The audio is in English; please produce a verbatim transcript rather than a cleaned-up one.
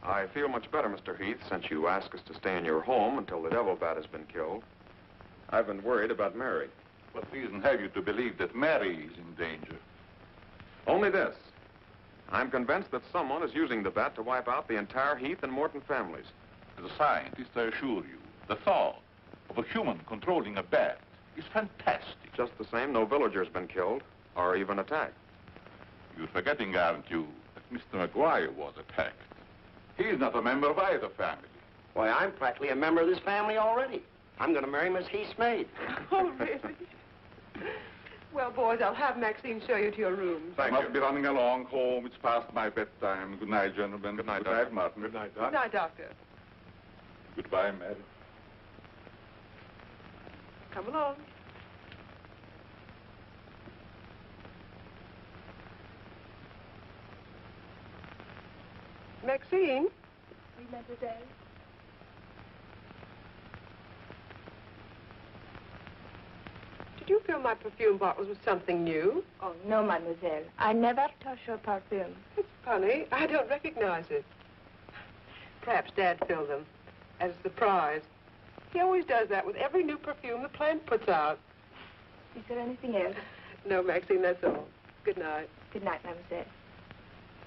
I feel much better, Mister Heath, since you asked us to stay in your home until the devil bat has been killed. I've been worried about Mary. What reason have you to believe that Mary is in danger? Only this. I'm convinced that someone is using the bat to wipe out the entire Heath and Morton families. As a scientist, I assure you, the thought of a human controlling a bat is fantastic. Just the same, no villager's been killed or even attacked. You're forgetting, aren't you, that Mister McGuire was attacked. He's not a member of either family. Why, I'm practically a member of this family already. I'm going to marry Miss Heath's maid. Oh, really? Well, boys, I'll have Maxine show you to your rooms. I must be running along home. It's past my bedtime. Good night, gentlemen. Good night, Good night, Martin. Good night, Good Doc. night, Doctor. Goodbye, Mary. Come along. Maxine? Oui, mademoiselle. Did you fill my perfume bottles with something new? Oh, no, mademoiselle. I never touch your perfume. It's funny. I don't recognize it. Perhaps Dad filled them as a surprise. He always does that with every new perfume the plant puts out. Is there anything else? No, Maxine, that's all. Good night. Good night, mademoiselle.